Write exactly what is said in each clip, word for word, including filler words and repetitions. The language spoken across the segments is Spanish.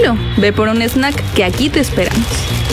tranquilo, ve por un snack que aquí te esperamos.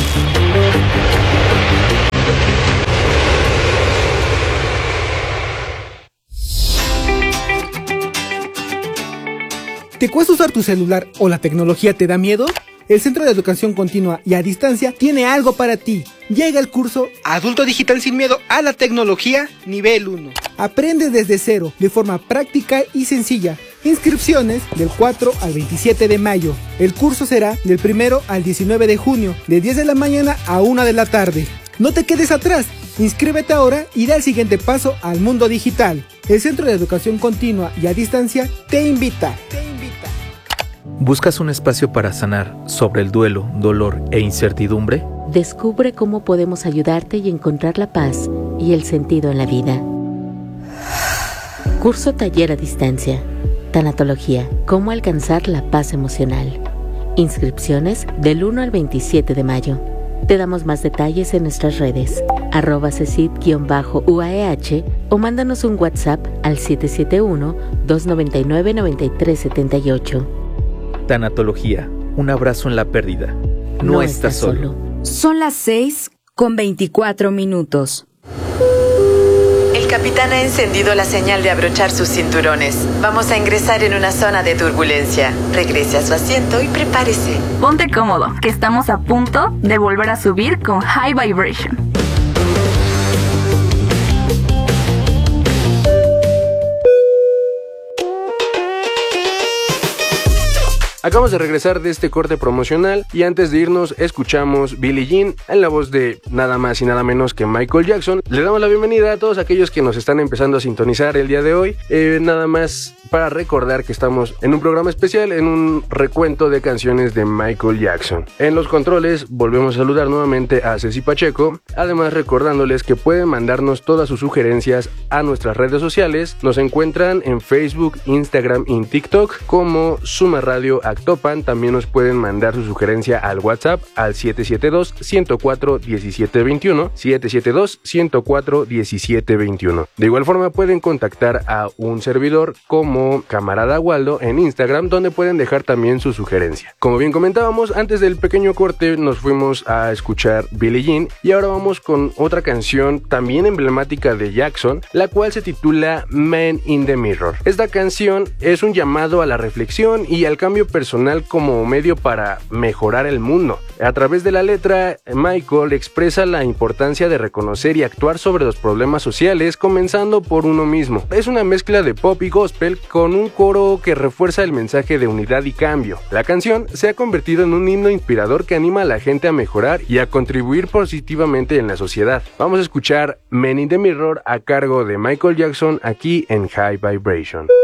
¿Te cuesta usar tu celular o la tecnología te da miedo? El Centro de Educación Continua y a Distancia tiene algo para ti. Llega el curso Adulto Digital sin Miedo a la Tecnología Nivel uno. Aprende desde cero, de forma práctica y sencilla. Inscripciones del cuatro al veintisiete de mayo. El curso será del primero al diecinueve de junio, de diez de la mañana a una de la tarde. No te quedes atrás. Inscríbete ahora y da el siguiente paso al mundo digital. El Centro de Educación Continua y a Distancia te invita. Te invita. ¿Buscas un espacio para sanar sobre el duelo, dolor e incertidumbre? Descubre cómo podemos ayudarte y encontrar la paz y el sentido en la vida. Curso taller a distancia. Tanatología. Cómo alcanzar la paz emocional. Inscripciones del uno al veintisiete de mayo. Te damos más detalles en nuestras redes, arroba cesid-U A E H o mándanos un WhatsApp al siete siete uno, dos nueve nueve, nueve tres siete ocho. Tanatología, un abrazo en la pérdida. No, no estás solo. Son las seis con veinticuatro minutos. El capitán ha encendido la señal de abrochar sus cinturones. Vamos a ingresar en una zona de turbulencia. Regrese a su asiento y prepárese. Ponte cómodo, que estamos a punto de volver a subir con High Vibration. Acabamos de regresar de este corte promocional y antes de irnos escuchamos Billie Jean en la voz de nada más y nada menos que Michael Jackson. Le damos la bienvenida a todos aquellos que nos están empezando a sintonizar el día de hoy. Eh, nada más para recordar que estamos en un programa especial, en un recuento de canciones de Michael Jackson. En los controles volvemos a saludar nuevamente a Ceci Pacheco, además recordándoles que pueden mandarnos todas sus sugerencias a nuestras redes sociales. Nos encuentran en Facebook, Instagram y TikTok como Suma Radio Actopan. También nos pueden mandar su sugerencia al WhatsApp al siete siete dos, uno cero cuatro, uno siete dos uno, siete siete dos, uno cero cuatro, uno siete dos uno. De igual forma pueden contactar a un servidor como Camarada Waldo en Instagram, donde pueden dejar también su sugerencia. Como bien comentábamos, antes del pequeño corte nos fuimos a escuchar Billie Jean y ahora vamos con otra canción también emblemática de Jackson, la cual se titula Man in the Mirror. Esta canción es un llamado a la reflexión y al cambio personal como medio para mejorar el mundo. A través de la letra, Michael expresa la importancia de reconocer y actuar sobre los problemas sociales, comenzando por uno mismo. Es una mezcla de pop y gospel con un coro que refuerza el mensaje de unidad y cambio. La canción se ha convertido en un himno inspirador que anima a la gente a mejorar y a contribuir positivamente en la sociedad. Vamos a escuchar Man in the Mirror a cargo de Michael Jackson aquí en High Vibration.